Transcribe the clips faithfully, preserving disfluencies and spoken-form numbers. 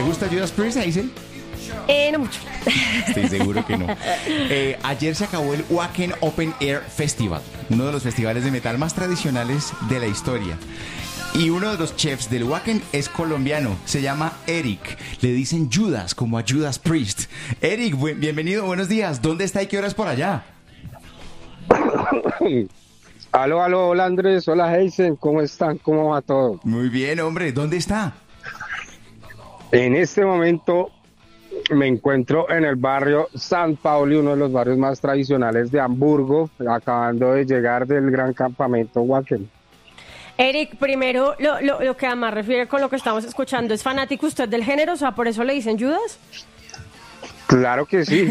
gusta Judas Priest, Hazel? Eh, no mucho. Estoy seguro que no. Eh, ayer se acabó el Wacken Open Air Festival, uno de los festivales de metal más tradicionales de la historia. Y uno de los chefs del Wacken es colombiano, se llama Eric. Le dicen Judas, como a Judas Priest. Eric, bu- bienvenido, buenos días. ¿Dónde está y qué hora es por allá? Aló, aló, hola Andrés, hola Heisen, ¿cómo están? ¿Cómo va todo? Muy bien, hombre, ¿dónde está? En este momento me encuentro en el barrio San Pauli, uno de los barrios más tradicionales de Hamburgo, acabando de llegar del gran campamento Wacken. Eric, primero, lo, lo, lo que además refiere con lo que estamos escuchando, ¿es fanático usted del género? O sea, ¿por eso le dicen Judas? Claro que sí.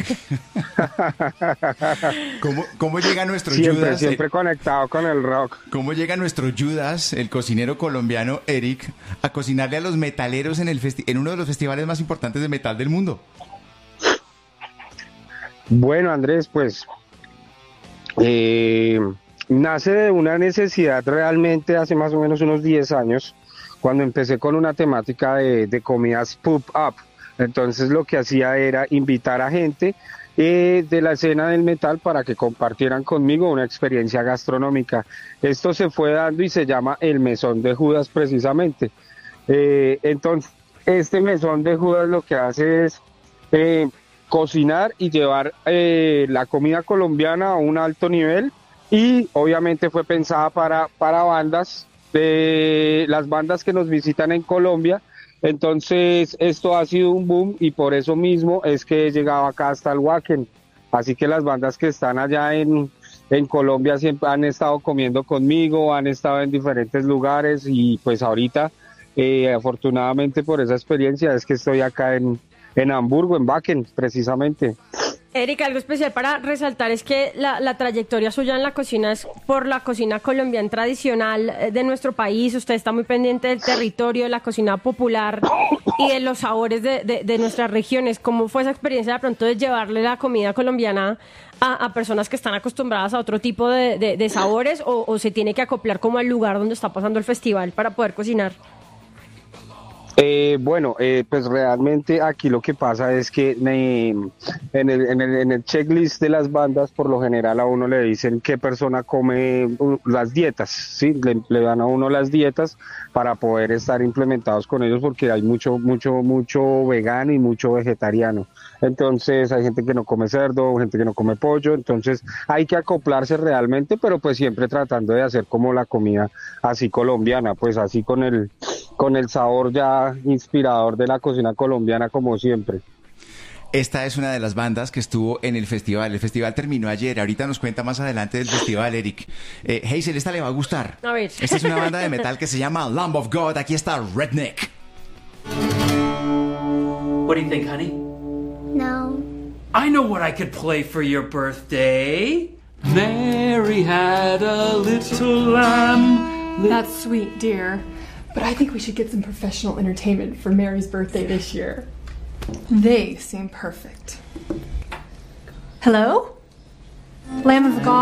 ¿Cómo, cómo llega nuestro Siempre, Judas? siempre eh, conectado con el rock. ¿Cómo llega nuestro Judas, el cocinero colombiano Eric, a cocinarle a los metaleros en, el festi- en uno de los festivales más importantes de metal del mundo? Bueno, Andrés, pues eh, nace de una necesidad realmente hace más o menos unos diez años, cuando empecé con una temática de, de comidas pub-up. Entonces lo que hacía era invitar a gente eh, de la escena del metal para que compartieran conmigo una experiencia gastronómica. Esto se fue dando y se llama el Mesón de Judas precisamente. Eh, entonces, este Mesón de Judas lo que hace es eh, cocinar y llevar eh, la comida colombiana a un alto nivel, y obviamente fue pensada para, para bandas, de las bandas que nos visitan en Colombia. Entonces esto ha sido un boom y por eso mismo es que he llegado acá hasta el Wacken. Así que las bandas que están allá en, en Colombia siempre han estado comiendo conmigo, han estado en diferentes lugares, y pues ahorita eh, afortunadamente por esa experiencia es que estoy acá en, en Hamburgo, en Wacken precisamente. Eric, algo especial para resaltar es que la, la trayectoria suya en la cocina es por la cocina colombiana tradicional eh, de nuestro país. Usted está muy pendiente del territorio, de la cocina popular y de los sabores de, de, de nuestras regiones. ¿Cómo fue esa experiencia de pronto de llevarle la comida colombiana a, a personas que están acostumbradas a otro tipo de, de, de sabores, o, o se tiene que acoplar como al lugar donde está pasando el festival para poder cocinar? Eh, bueno, eh, pues realmente aquí lo que pasa es que eh, en, el, en, el, en el checklist de las bandas, por lo general a uno le dicen qué persona come uh, las dietas, ¿sí? Le, le dan a uno las dietas para poder estar implementados con ellos, porque hay mucho, mucho, mucho vegano y mucho vegetariano. Entonces hay gente que no come cerdo, gente que no come pollo, entonces hay que acoplarse realmente, pero pues siempre tratando de hacer como la comida así colombiana, pues así con el con el sabor ya inspirador de la cocina colombiana, como siempre. Esta es una de las bandas que estuvo en el festival. El festival terminó ayer. Ahorita nos cuenta más adelante del festival, Eric. Eh, Hazel, esta le va a gustar. A ver. Esta es una banda de metal que se llama Lamb of God. Aquí está Redneck. What do you think, honey? No. I know what I could play for your birthday. Mary had a little lamb. That's sweet, dear. But I think we should get some professional entertainment for Mary's birthday this year. They seem perfect. Hello? Lamb of God?